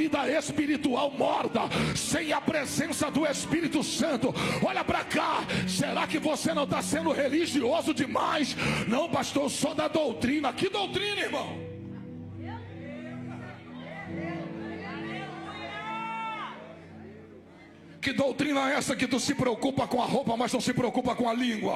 vida espiritual morta, sem a presença do Espírito Santo. Olha para cá, será que você não está sendo religioso demais? Não, pastor, eu sou da doutrina. Que doutrina, irmão? Que doutrina é essa que tu se preocupa com a roupa, mas não se preocupa com a língua?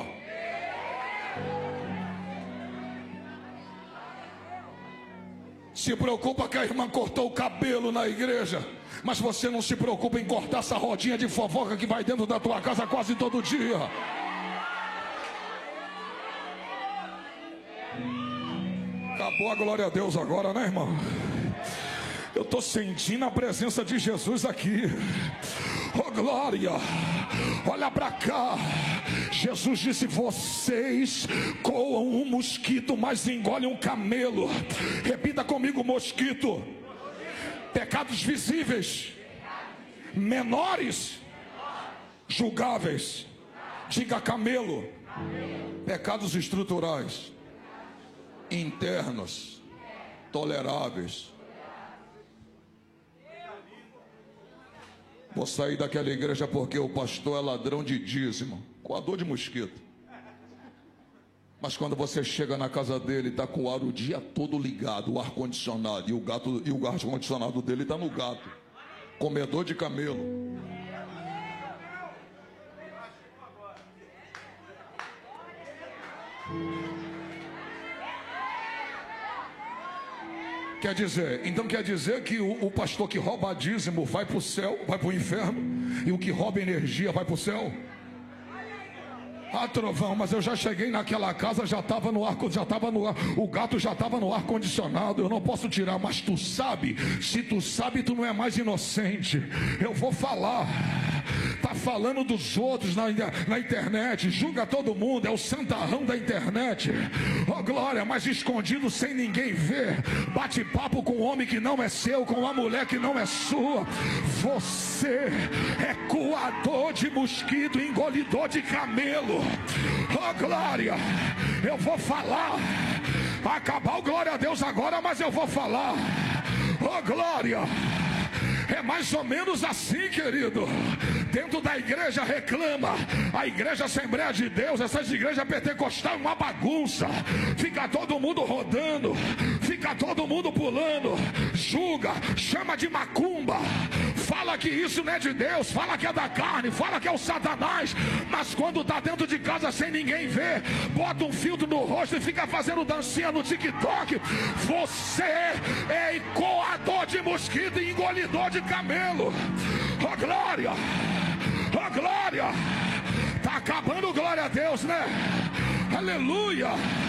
Se preocupa que a irmã cortou o cabelo na igreja, mas você não se preocupa em cortar essa rodinha de fofoca que vai dentro da tua casa quase todo dia. Acabou a glória a Deus agora, né, irmão? Eu estou sentindo a presença de Jesus aqui. Oh glória, olha para cá. Jesus disse: vocês coam um mosquito, mas engolem um camelo. Repita comigo: mosquito. Pecados visíveis, menores, julgáveis. Diga camelo. Pecados estruturais, internos, toleráveis. Vou sair daquela igreja porque o pastor é ladrão de dízimo, coador de mosquito. Mas quando você chega na casa dele, está com o ar o dia todo ligado, o ar-condicionado, e o ar-condicionado dele está no gato, comedor de camelo. Quer dizer que o pastor que rouba dízimo vai para o céu, vai para o inferno, e o que rouba energia vai para o céu? Ah, trovão, mas eu já cheguei naquela casa, já estava no ar, o gato já estava no ar condicionado, eu não posso tirar. Mas tu sabe, se tu sabe, tu não é mais inocente. Eu vou falar. Tá falando dos outros na internet, julga todo mundo, é o santarrão da internet. Oh glória, mas escondido sem ninguém ver. Bate papo com um homem que não é seu, com uma mulher que não é sua. Você é coador de mosquito, engolidor de camelo. Oh glória, eu vou falar. Vai acabar o glória a Deus agora, mas eu vou falar. Oh glória. É mais ou menos assim, querido. Dentro da igreja reclama. A igreja Assembleia de Deus, essas igrejas pentecostais, uma bagunça. Fica todo mundo rodando, fica todo mundo pulando, julga, chama de macumba, fala que isso não é de Deus, fala que é da carne, fala que é o Satanás. Mas quando está dentro de casa sem ninguém ver, bota um filtro no rosto e fica fazendo dancinha no TikTok. Você é coador de mosquito e engolidor de camelo. Oh glória, oh glória. Tá acabando, glória a Deus, né? Aleluia.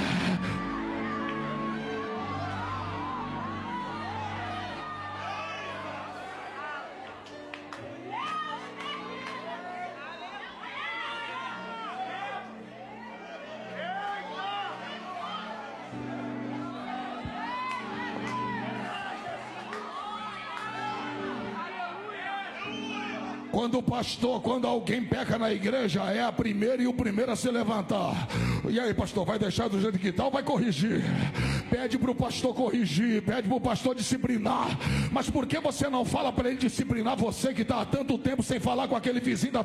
Quando alguém peca na igreja, é a primeira e o primeiro a se levantar. E aí, pastor, vai deixar do jeito que está ou vai corrigir? Pede para o pastor corrigir, pede para o pastor disciplinar. Mas por que você não fala para ele disciplinar você que está há tanto tempo sem falar com aquele vizinho da